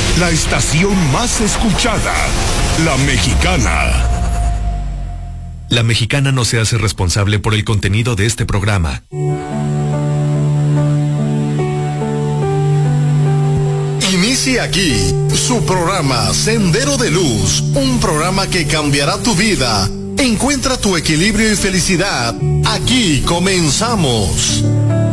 La estación más escuchada, La Mexicana. La Mexicana no se hace responsable por el contenido de este programa. Inicia aquí su programa Sendero de Luz, un programa que cambiará tu vida. Encuentra tu equilibrio y felicidad. Aquí comenzamos.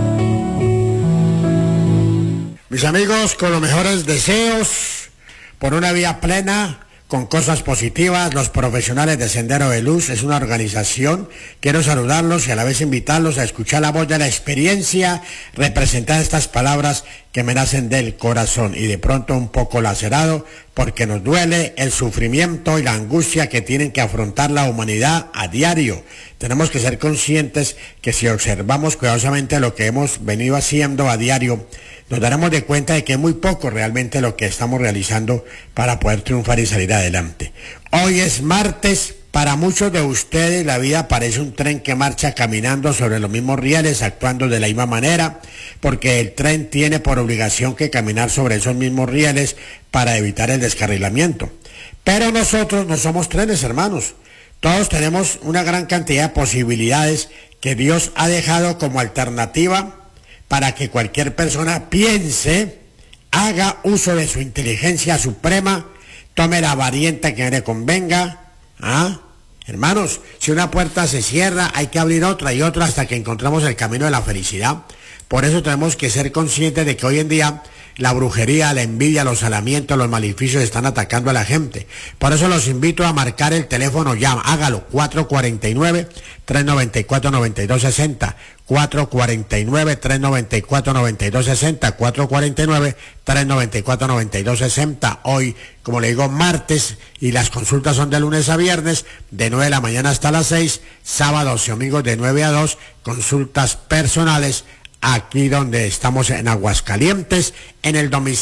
Mis amigos, con los mejores deseos por una vida plena, con cosas positivas, los profesionales de Sendero de Luz es una organización. Quiero saludarlos y a la vez invitarlos a escuchar la voz de la experiencia, representar estas palabras que me nacen del corazón y de pronto un poco lacerado, porque nos duele el sufrimiento y la angustia que tienen que afrontar la humanidad a diario. Tenemos que ser conscientes que si observamos cuidadosamente lo que hemos venido haciendo a diario, nos daremos de cuenta de que es muy poco realmente lo que estamos realizando para poder triunfar y salir adelante. Hoy es martes. Para muchos de ustedes la vida parece un tren que marcha caminando sobre los mismos rieles, actuando de la misma manera, porque el tren tiene por obligación que caminar sobre esos mismos rieles para evitar el descarrilamiento. Pero nosotros no somos trenes, hermanos. Todos tenemos una gran cantidad de posibilidades que Dios ha dejado como alternativa para que cualquier persona piense, haga uso de su inteligencia suprema, tome la variante que le convenga. Hermanos, si una puerta se cierra, hay que abrir otra y otra hasta que encontramos el camino de la felicidad. Por eso tenemos que ser conscientes de que hoy en día la brujería, la envidia, los salamientos, los maleficios están atacando a la gente. Por eso los invito a marcar el teléfono ya. Hágalo, 449-394-9260. 449-394-9260. 449-394-9260. Hoy, como le digo, martes, y las consultas son de lunes a viernes, de 9 de la mañana hasta las 6, sábados y domingos de 9 a 2, consultas personales, aquí donde estamos en Aguascalientes, en el domicilio